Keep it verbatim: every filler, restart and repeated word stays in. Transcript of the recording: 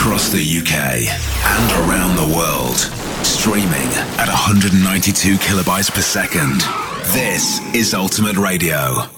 across the U K and around the world. Streaming at one hundred ninety-two kilobytes per second. This is Ultimate Radio.